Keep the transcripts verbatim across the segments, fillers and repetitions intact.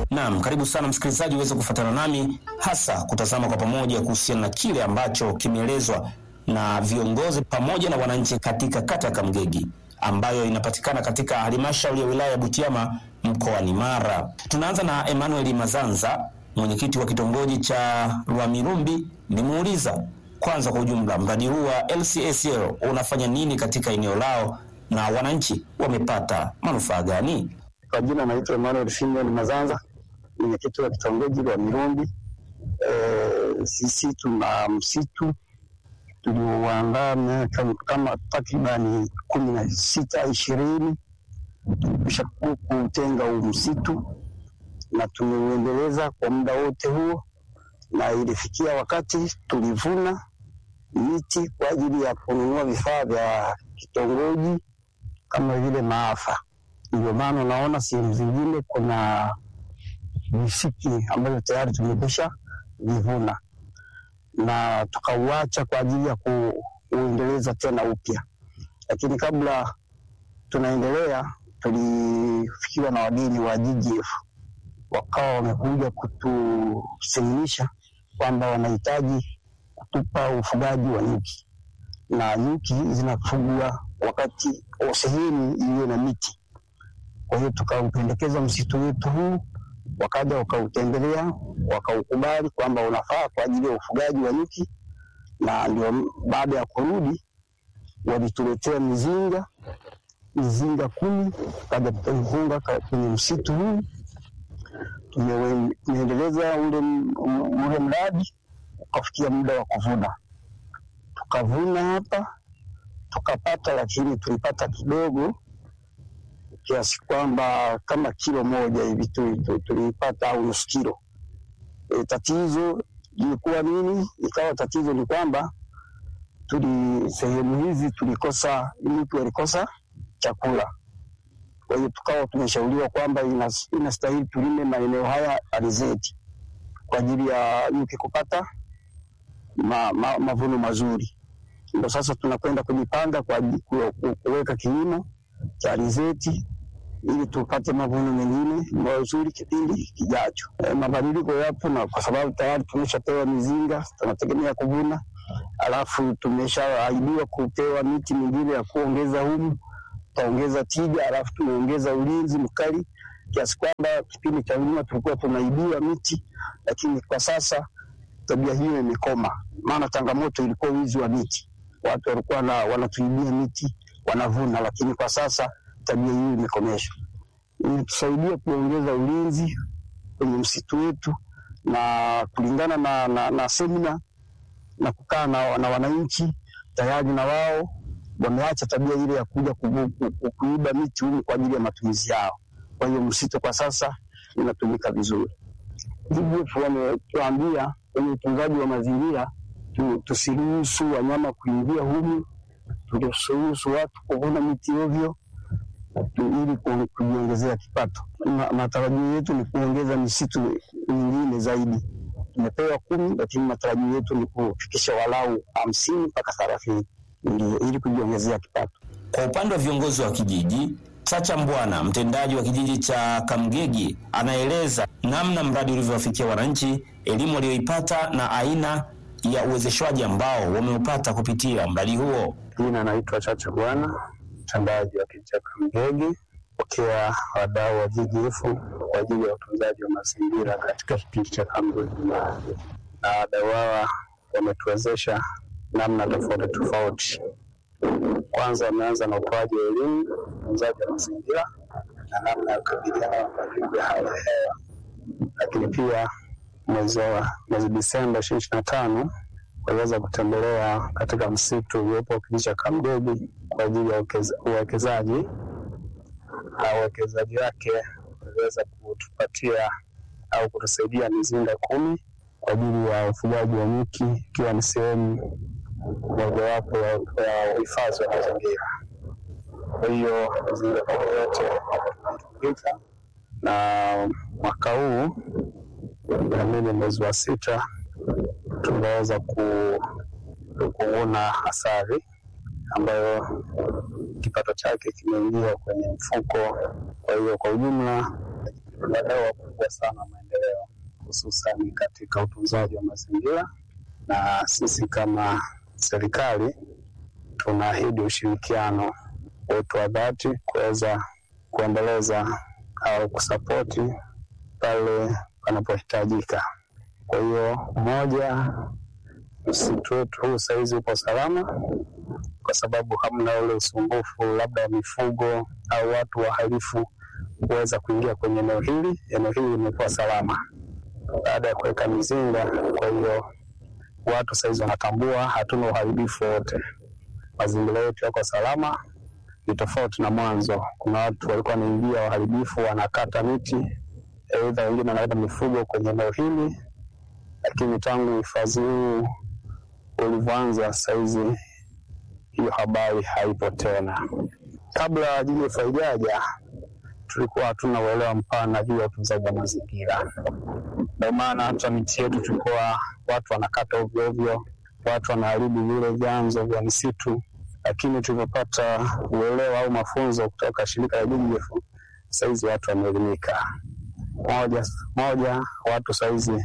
Naam, karibu sana msikilizaji uweze kufuatana nami hasa kutazama kwa pamoja kuhusiana na kile ambacho kimeelezwa na viongozi pamoja na wananchi katika kata ya Kamgegi ambayo inapatikana katika halmashauri ya wilaya ya Butiama mkoani Mara. Tunaanza na Emmanuel Mazanza, mwenyekiti wa kitongoji cha Rwamirumbi. Nimuuliza kwanza kwa ujumla mradi huu wa L C S L unafanya nini katika eneo lao na wananchi wamepata manufaa gani? Kwa jina naitwa Emmanuel Simeon Mazanza, mwenyekiti wa kitongoji wa Mirumbi. E, sisi tuna msitu tulioandaa kama takribani kumi na sita ishirini kisha kutenga huu msitu na tumeuendeleza kwa muda wote huo, na ilifikia wakati tulivuna miti kwa ajili ya kununua vifaa vya kitongoji kama vile maafa. Ndio maana unaona sehemu zingine kuna visiki ambayo tayari tumekwisha vivuna na tukauacha kwa ajili ya kuendeleza tena upya. Lakini kabla tunaendelea, tulifikiwa na wageni wa G G F, wakawa wamekuja kutuseminisha kwamba wanahitaji kutupa ufugaji wa nyuki, na nyuki zinafugwa wakati wa sehemu iliyo na miti. Kwa hiyo tukaupendekeza msitu wetu huu, wakaja wakautembelea, wakaukubali kwamba unafaa kwa ajili ya ufugaji wa nyuki, na ndio baada ya kurudi walituletea mizinga mizinga kumi kaja tukafunga kwenye msitu huu. Tumeendeleza ule ule mradi ukafikia muda wa kuvuna. Tukavuna hapa tukapata, lakini tulipata kidogo kiasi kwamba kama kilo moja hivi tulipata au nusu kilo. E, tatizo lilikuwa nini? Ikawa tatizo ni kwamba tuli sehemu hizi tulikosa nyuki, walikosa chakula. Kwa hiyo tukawa tumeshauriwa kwamba inastahili tulime maeneo haya alizeti kwa ajili ya nyuki kupata ma, ma, mavuno mazuri. Ndio sasa tunakwenda kujipanga kwa ajili kuweka kilimo cha alizeti ili tupate mavuno mengine mazuri kipindi kijacho. E, mabadiliko yapo, na kwa sababu tayari tumeshapewa mizinga tunategemea kuvuna, alafu tumeshaahidiwa kupewa miti mingine ya kuongeza humu, taongeza tija, alafu tumeongeza ulinzi mkali kiasi kwamba kipindi cha nyuma tulikuwa tunaibiwa miti, lakini kwa sasa tabia hiyo imekoma. Maana changamoto ilikuwa wizi wa miti, watu walikuwa wanatuibia miti wanavuna, lakini kwa sasa tabia hiyo imekomeshwa. Imetusaidia kuongeza ulinzi kwenye msitu wetu, na kulingana na, na, na semina na kukaa na, na wananchi tayari na wao wameacha tabia ile ya kuja kuiba miti humu kwa ajili ya matumizi yao. Kwa hiyo msitu kwa sasa unatumika vizuri. Hivyo wametuambia kwenye utunzaji wa mazingira tusiruhusu wanyama kuingia humu, tusiruhusu watu kuvuna miti ovyo ili kujiongezea kipato. Matarajio yetu ni kuongeza misitu mingine zaidi. Tumepewa kumi, lakini matarajio yetu ni kufikisha walau hamsini mpaka thelathini ndio ili kujiongezea kipato. Kwa upande wa viongozi wa kijiji, Chacha Mbwana, mtendaji wa kijiji cha Kamgegi, anaeleza namna mradi ulivyowafikia wananchi, elimu walioipata na aina ya uwezeshwaji ambao wameupata kupitia mradi huo. Jina naitwa Chacha Mbwana, mtendaji wa kijiji cha Kamgegi, wakiwa wadau wa G G F kwa ajili ya utunzaji wa mazingira katika kijiji cha Kamgegi, na wadau hawa wametuwezesha namna tofauti tofauti. Kwanza wameanza na utoaji wa elimu, utunzaji wa mazingira na namna ya kukabiliana na mabadiliko ya hali ya hewa. Lakini pia mwezi wa mwezi Desemba ishirini na tano waliweza kutembelea katika msitu uliopo kijiji cha Kamgegi kwa ajili ya uwekezaji, na uwekezaji wake waliweza kutupatia au kutusaidia mizinga kumi kwa ajili ya ufugaji wa nyuki, ikiwa ni sehemu mojawapo ya uhifadhi wa mazingira. Kwa hiyo mizinga yote tunatumika, na mwaka huu na mimi mwezi wa sita tunaweza kuona asali ambayo kipato chake kimeingia kwenye mfuko. Kwa hiyo kwa ujumla wadau makubwa sana maendeleo, hususan katika utunzaji wa mazingira, na sisi kama serikali tunaahidi ushirikiano wetu wa dhati kuweza kuendeleza au kusapoti pale panapohitajika. Kwa hiyo moja, msitu wetu huu saizi uko salama kwa sababu hamna ule usumbufu labda mifugo au watu wahalifu kuweza kuingia kwenye eneo hili. Eneo hili limekuwa salama baada ya kuweka mizinga. Kwa hiyo watu saizi wanatambua hatuna uharibifu wote, mazingira yetu yako salama. Ni tofauti na mwanzo, kuna watu walikuwa wanaingia waharibifu, wanakata miti, aidha wengine wanaleta mifugo kwenye eneo hili. Lakini tangu hifadhi huu ulivyoanza saizi hiyo habari haipo tena. Kabla G D F haijaja tulikuwa hatuna uelewa mpana juu ya utunzaji wa mazingira. Ndio maana hata miti yetu tulikuwa watu wanakata ovyo ovyo, watu wanaharibu vile vyanzo vya misitu. Lakini tulipopata uelewa au mafunzo kutoka shirika la G D F, saizi watu wameelimika. Moja, moja watu saizi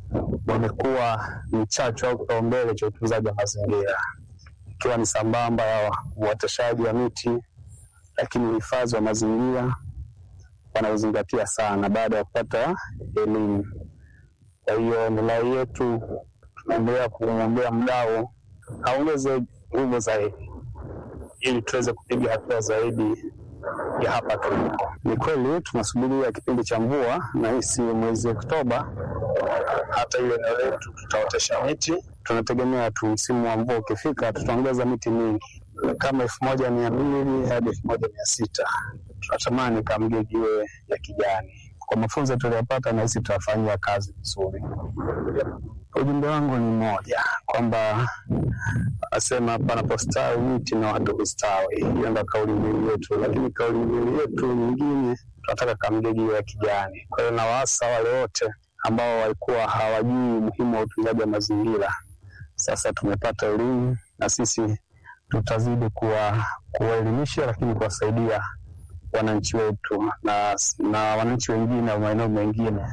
wamekuwa ni chachu au kipaumbele cha utunzaji wa mazingira, ikiwa ni sambamba ya uoteshaji wa miti, lakini uhifadhi wa mazingira wanaozingatia sana baada ya kupata elimu. Kwa hiyo ni rai yetu, tunaendelea kumwombea mdau aongeze nguvu zaidi ili tuweze kupiga hatua zaidi ya hapa tulipo. Ni kweli tunasubiria kipindi cha mvua, na hisi mwezi Oktoba hata ile eneo letu tutaotesha miti. Tunategemea tu msimu wa mvua ukifika tutaongeza miti mingi kama elfu moja mia mbili hadi elfu moja mia sita. Tunatamani Kamgegi iwe ya kijani. Kwa mafunzo tuliyopata na hisi tutafanyia kazi vizuri. Ujumbe wangu ni mmoja, kwamba asema panapostawi miti na watu hustawi. Hiyo ndio kauli mbiu yetu, lakini kauli mbiu yetu nyingine tunataka Kamgegi iwe ya kijani. Kwa hiyo nawaasa wale wote ambao walikuwa hawajui umuhimu wa utunzaji wa mazingira, sasa tumepata elimu na sisi tutazidi kuwa kuwaelimisha, lakini kuwasaidia wananchi wetu na, na wananchi wengine wa maeneo mengine.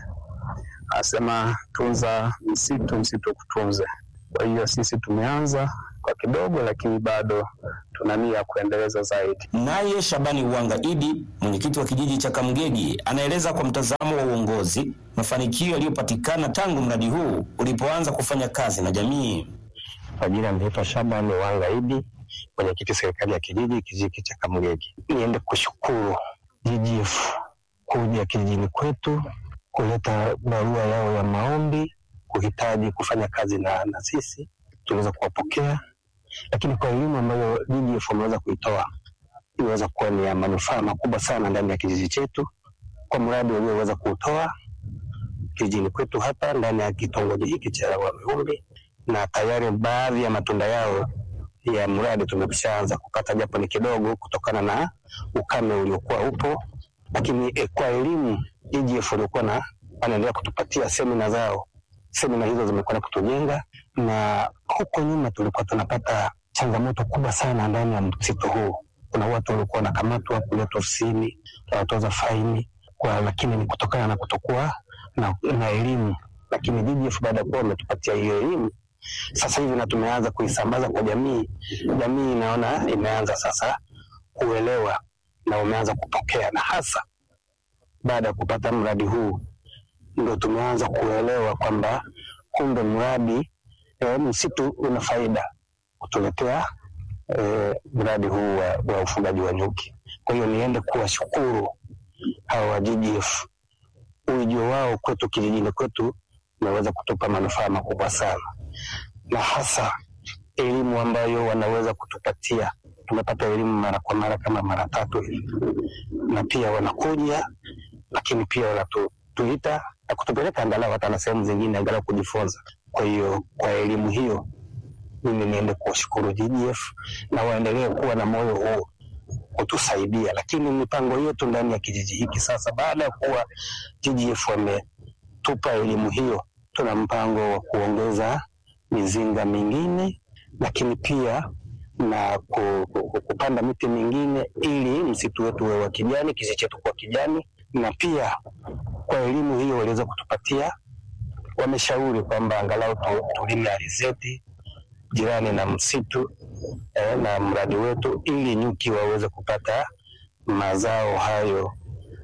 Asema tunza msitu, msitu kutunze. Kwa hiyo sisi tumeanza kwa kidogo, lakini bado tuna nia kuendeleza zaidi. Naye Shabani Uwanga Idi, mwenyekiti wa kijiji cha Kamgegi, anaeleza kwa mtazamo wa uongozi mafanikio yaliyopatikana tangu mradi huu ulipoanza kufanya kazi na jamii. Kwa jina naitwa Shabani Uwanga Idi, mwenyekiti serikali ya kijiji kijiji cha Kamgegi. Niende kushukuru G D F kuja kijijini kwetu kuleta barua yao ya maombi kuhitaji kufanya kazi na, na sisi tunaweza kuwapokea, lakini kwa elimu ambayo G D F wameweza kuitoa inaweza kuwa ni ya manufaa makubwa sana ndani ya kijiji chetu, kwa mradi walioweza kuutoa kijijini kwetu hapa ndani ya kitongoji hiki cha Wamiumbi, na tayari baadhi ya matunda yao ya mradi tumeshaanza kupata, japo ni kidogo kutokana na ukame uliokuwa upo. Lakini eh, kwa elimu G D F walikuwa na wanaendelea kutupatia semina zao. Semina hizo zimekuwa kutujenga, na huko nyuma tulikuwa tunapata changamoto kubwa sana ndani ya msitu huu. Kuna watu walikuwa wanakamatwa kuletwa ofisini, wanatoza faini kwa, lakini ni kutokana na kutokuwa na, na elimu. Lakini G D F baada ya kuwa wametupatia hiyo elimu, sasa hivi na tumeanza kuisambaza kwa jamii. Jamii inaona imeanza sasa kuelewa na umeanza kupokea, na hasa baada ya kupata mradi huu ndio tumeanza kuelewa kwamba kumbe mradi e, msitu una faida kutuletea e, mradi huu wa, wa ufugaji wa nyuki. Kwa hiyo niende kuwashukuru hawa wa G D F, ujio wao kwetu kijijini kwetu unaweza kutupa manufaa makubwa sana, na hasa elimu ambayo wanaweza kutupatia. Tumepata elimu mara kwa mara kama mara tatu hivi, na pia wanakuja, lakini pia wanatuita na kutupeleka angalau hata na sehemu zingine angalau kujifunza. Kwa hiyo kwa elimu hiyo mimi niende kuwashukuru G D F na waendelee kuwa na moyo huo kutusaidia. Lakini mipango yetu ndani ya kijiji hiki sasa, baada ya kuwa G D F wametupa elimu hiyo, tuna mpango wa kuongeza mizinga mingine, lakini pia na kupanda miti mingine ili msitu wetu uwe wa kijani, kijiji chetu kwa kijani, na pia kwa elimu hiyo waliweza kutupatia, wameshauri kwamba angalau tulime alizeti jirani na msitu eh, na mradi wetu ili nyuki waweze kupata mazao hayo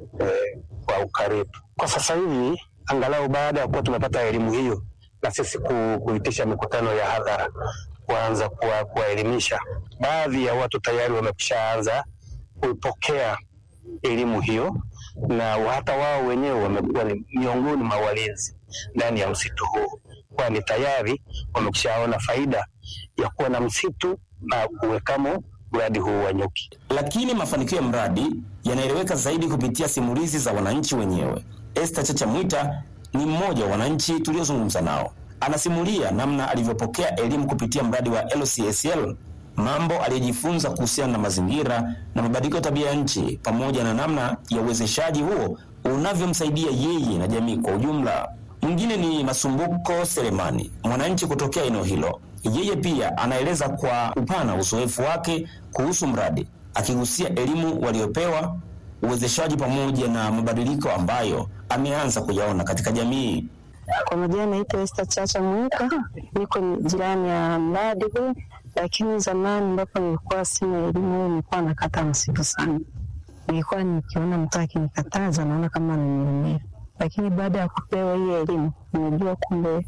eh, kwa ukaribu. Kwa sasa hivi angalau baada ya kuwa tumepata elimu hiyo na sisi ku, kuitisha mikutano ya hadhara kuanza kuwaelimisha, baadhi ya watu tayari wameshaanza kuipokea elimu hiyo na hata wao wenyewe wamekuwa ni miongoni mwa walinzi ndani ya msitu huu, kwani tayari wameshaona faida ya kuwa na msitu na kuwekamo mradi huu wa nyuki. Lakini mafanikio ya mradi yanaeleweka zaidi kupitia simulizi za wananchi wenyewe. Esther Chacha Mwita ni mmoja wa wananchi tuliozungumza nao. Anasimulia namna alivyopokea elimu kupitia mradi wa L C S L, mambo aliyojifunza kuhusiana na mazingira na mabadiliko ya tabia ya nchi, pamoja na namna ya uwezeshaji huo unavyomsaidia yeye na jamii kwa ujumla. Mwingine ni Masumbuko Selemani, mwananchi kutokea eneo hilo. Yeye pia anaeleza kwa upana uzoefu wake kuhusu mradi, akigusia elimu waliopewa, uwezeshaji pamoja na mabadiliko ambayo ameanza kuyaona katika jamii. Kwa majina naitwa Esther Chacha Mwita, niko jirani ya mradi huu, lakini zamani ambapo nilikuwa sina elimu nilikuwa nakata msitu sana. Nilikuwa nikiona mtu akinikataza naona kama ananiumia. Lakini baada ya kupewa hii elimu nimejua kumbe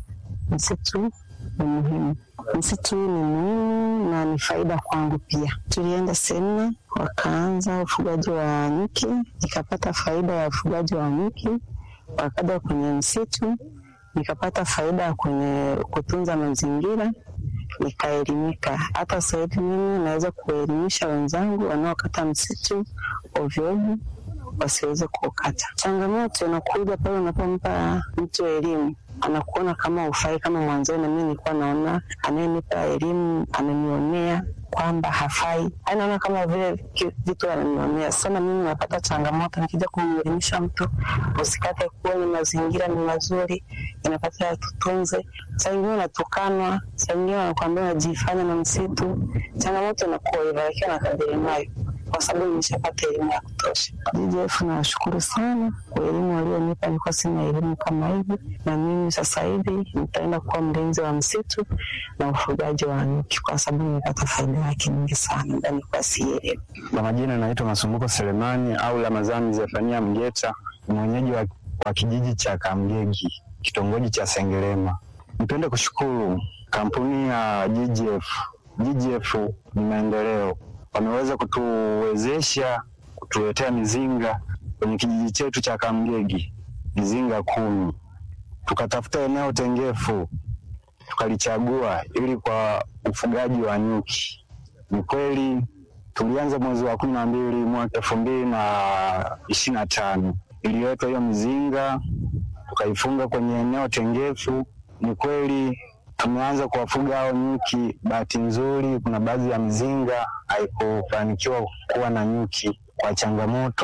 msitu ni muhimu. Msitu ni muhimu na ni faida kwangu pia. Tulienda semina, wakaanza ufugaji wa nyuki, nikapata faida ya ufugaji wa nyuki. Wakaja kwenye msitu, nikapata faida kwenye kutunza mazingira, nikaelimika. Hata sasa hivi mimi naweza kuelimisha wenzangu wanaokata msitu ovyo ovyo wasiweze kukata. Changamoto inakuja pale unapompa mtu elimu, anakuona kama ufai. Kama mwanzo na mimi nilikuwa naona anayenipa elimu ananionea kwamba hafai, anaona kama vile vitu ananionea sana. Mimi napata changamoto nikija kumwelimisha mtu usikate kuwa mazingira ni mazuri, inapata tutunze. Sasa ingine natukanwa, sasa ingine wanakuambia unajifanya na msitu. Changamoto inakuwa hivyo, lakini nakadiri nayo kwa sababu nimeshapata elimu ya kutosha. D J F nawashukuru sana kwa elimu walionipa, nilikuwa sina elimu kama hivi, na mimi sasa hivi nitaenda kuwa mlinzi wa msitu na ufugaji wa nyuki kwa sababu nimepata faida yake nyingi sana ndani kwa sielewi. Kwa majina naitwa Masumbuko Selemani au Ramadhani Zefania Mgeta, mwenyeji wa, wa kijiji cha Kamgegi, kitongoji cha Sengerema. Nipende kushukuru kampuni ya G G F. G G F ni maendeleo. Wameweza kutuwezesha kutuletea mizinga kwenye kijiji chetu cha Kamgegi, mizinga kumi. Tukatafuta eneo tengefu, tukalichagua ili kwa ufugaji wa nyuki. Ni kweli tulianza mwezi wa kumi na mbili mwaka elfu mbili na ishirini na tano. Ililetwa hiyo mizinga, tukaifunga kwenye eneo tengefu. Ni kweli tumeanza kuwafuga hao nyuki. Bahati nzuri kuna baadhi ya mizinga haikufanikiwa kuwa na nyuki kwa changamoto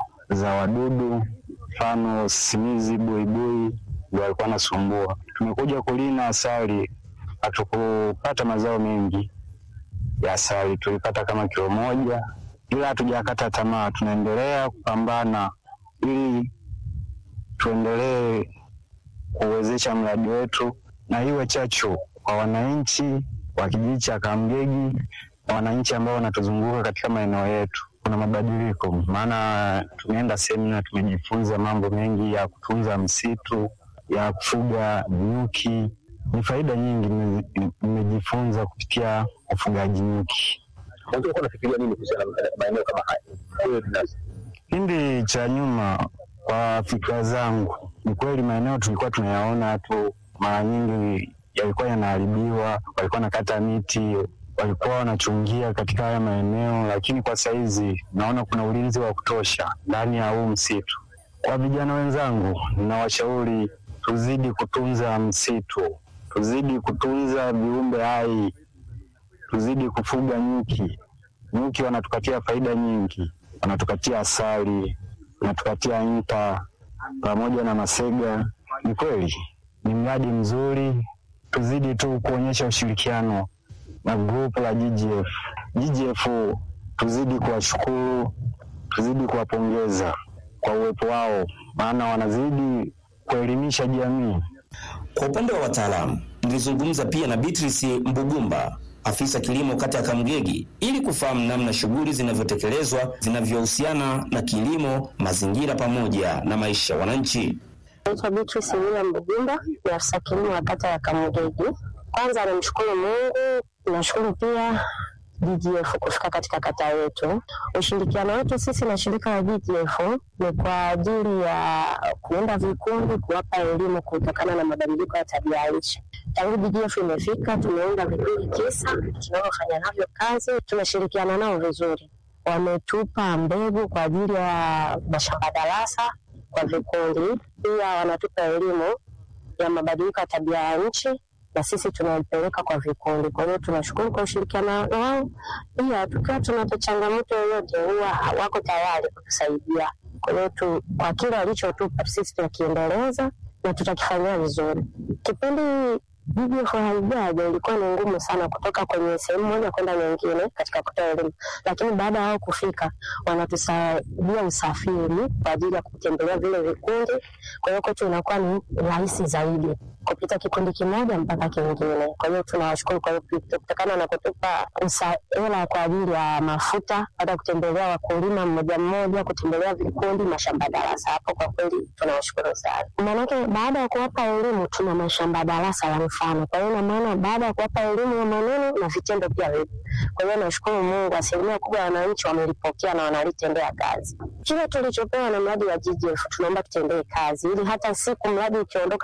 za wadudu, mfano simizi, buibui ndio walikuwa nasumbua. Tumekuja kulina asali, hatukupata mazao mengi ya asali, tulipata kama kilo moja, ila hatujakata tamaa. Tunaendelea kupambana ili tuendelee kuwezesha mradi wetu na iwe chachu kwa wananchi wa kijiji cha Kamgegi na wananchi ambao wanatuzunguka katika maeneo yetu. Kuna mabadiliko, maana tumeenda semina, tumejifunza mambo mengi ya kutunza msitu, ya kufuga nyuki. Ni faida nyingi nimejifunza kupitia ufugaji nyuki. Unataka kufikiria nini kuhusiana na maeneo kama haya? Kipindi cha nyuma kwa fikra zangu, ni kweli maeneo tulikuwa tunayaona tu, mara nyingi yalikuwa yanaharibiwa, walikuwa nakata miti, walikuwa wanachungia katika haya maeneo, lakini kwa saizi naona kuna ulinzi wa kutosha ndani ya huu msitu. Kwa vijana wenzangu, ninawashauri tuzidi kutunza msitu, tuzidi kutunza viumbe hai, tuzidi kufuga nyuki. Nyuki wanatupatia faida nyingi, wanatupatia asali, wanatupatia nta pamoja na masega. Ni kweli ni mradi mzuri, tuzidi tu kuonyesha ushirikiano na grupu la G G F. G G F tuzidi kuwashukuru, tuzidi kuwapongeza kwa uwepo wao, maana wanazidi kuelimisha jamii. Kwa upande wa wataalamu, nilizungumza pia na Beatrice Mbugumba, afisa kilimo kata ya Kamgegi, ili kufahamu namna shughuli zinavyotekelezwa zinavyohusiana na kilimo, mazingira pamoja na maisha ya wananchi. Naitwa Beatrice Mbugumba, ni afisa kilimo wa kata ya Kamgegi. Kwanza namshukuru Mungu, nashukuru pia D G F kufika katika kata yetu. Ushirikiano wetu sisi na shirika la D G F ni kwa ajili ya kuunda vikundi, kuwapa elimu kutokana na mabadiliko ya tabia ya nchi. Tangu D G F imefika, tumeunda vikundi tisa tunaofanya navyo kazi, tunashirikiana nao vizuri. Wametupa mbegu kwa ajili ya mashamba darasa kwa vikundi, pia wanatupa elimu ya mabadiliko ya tabia ya nchi na sisi tunaipeleka kwa vikundi. Kwa hiyo tunashukuru kwa ushirikiano wao. Pia tukiwa tunapata changamoto yoyote huwa wako tayari kutusaidia. Kwa hiyo tu, kwa kile walichotupa sisi tunakiendeleza na tutakifanyia vizuri. Kipindi D G F haijaja ilikuwa ni ngumu sana kutoka kwenye sehemu moja kwenda nyingine katika kutoa elimu, lakini baada ya wao kufika wanatusaidia usafiri kwa ajili ya kutembelea vile vikundi. Kwa hiyo kwetu inakuwa ni rahisi zaidi kupita kikundi kimoja mpaka kingine. Kwa hiyo tunawashukuru kwa kutokana na kutupa hela kwa ajili ya mafuta, baada kutembelea wakulima mmoja mmoja, kutembelea vikundi, mashamba darasa. Hapo kwa kweli tunawashukuru sana. Maana baada ya kuwapa elimu tuna mashamba darasa ya mfano. Kwa hiyo na maana baada ya kuwapa elimu ya maneno na vitendo pia vipo. Kwa hiyo nashukuru Mungu, asilimia kubwa ya wananchi wamelipokea na wanalitendea kazi. Kile tulichopewa na mradi wa D G F tunaomba tutendee kazi ili hata siku mradi ukiondoka